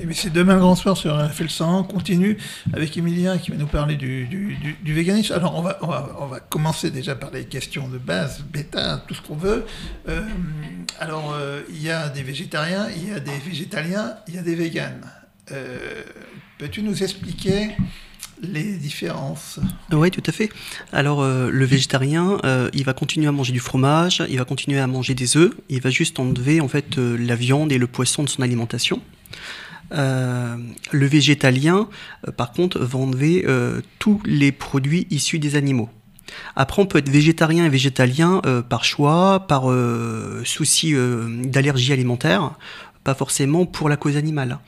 mais c'est demain le grand soir sur RFL 100. On continue avec Emilien qui va nous parler du véganisme. Alors on va commencer déjà par les questions de base, bêta, tout ce qu'on veut. Il y a des végétariens, il y a des végétaliens, il y a des véganes. Peux-tu nous expliquer les différences? Oui, tout à fait. Alors, le végétarien, il va continuer à manger du fromage, il va continuer à manger des œufs, il va juste enlever en fait la viande et le poisson de son alimentation. Le végétalien, par contre, va enlever tous les produits issus des animaux. Après, on peut être végétarien et végétalien par choix, par souci d'allergie alimentaire, pas forcément pour la cause animale.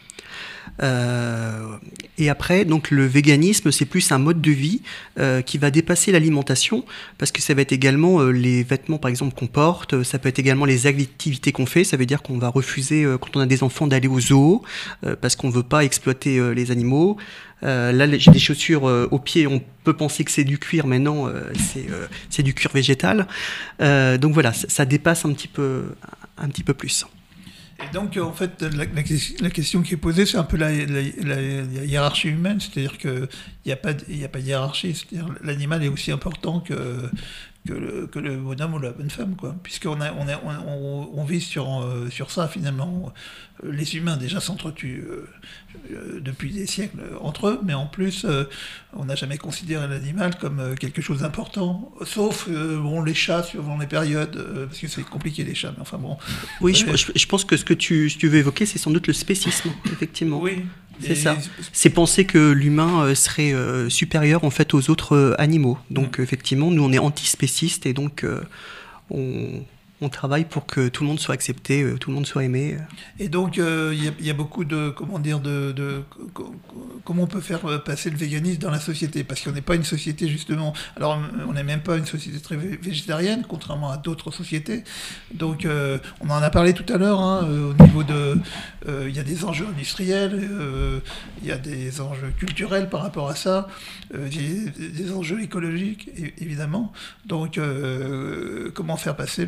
Et après, donc le véganisme, c'est plus un mode de vie qui va dépasser l'alimentation, parce que ça va être également les vêtements, par exemple, qu'on porte, ça peut être également les activités qu'on fait, ça veut dire qu'on va refuser, quand on a des enfants, d'aller au zoo, parce qu'on ne veut pas exploiter les animaux. Là, j'ai des chaussures aux pieds, on peut penser que c'est du cuir, mais non, c'est du cuir végétal. Donc voilà, ça dépasse un petit peu plus. Et donc, en fait, la question qui est posée, c'est un peu la hiérarchie humaine, c'est-à-dire qu'il n'y a pas de hiérarchie, c'est-à-dire l'animal est aussi important que le bonhomme ou la bonne femme, quoi. Puisqu'on vit sur ça, finalement. Les humains, déjà, s'entretuent depuis des siècles entre eux, mais en plus, on n'a jamais considéré l'animal comme quelque chose d'important, sauf les chats, suivant les périodes, parce que c'est compliqué, les chats, mais enfin bon. Oui, je pense que ce que tu veux évoquer, c'est sans doute le spécisme, effectivement. Oui. C'est ça. C'est penser que l'humain serait supérieur en fait aux autres animaux. Donc effectivement, nous on est antispécistes et donc on travaille pour que tout le monde soit accepté, tout le monde soit aimé. Et donc il y a beaucoup de comment on peut faire passer le véganisme dans la société, parce qu'on n'est pas une société justement. Alors on n'est même pas une société très végétarienne, contrairement à d'autres sociétés. Donc on en a parlé tout à l'heure. Au niveau il y a des enjeux industriels, il y a des enjeux culturels par rapport à ça, des enjeux écologiques évidemment. Donc comment faire passer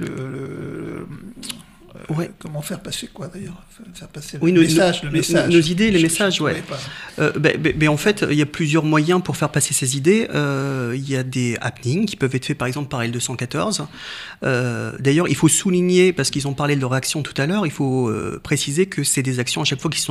comment faire passer quoi d'ailleurs? Faire passer le message. Nos idées, les messages, ouais. En fait, il y a plusieurs moyens pour faire passer ces idées. Il y a des happenings qui peuvent être faits par exemple par L214. D'ailleurs, il faut souligner, parce qu'ils ont parlé de leur action tout à l'heure, il faut préciser que c'est des actions à chaque fois qui sont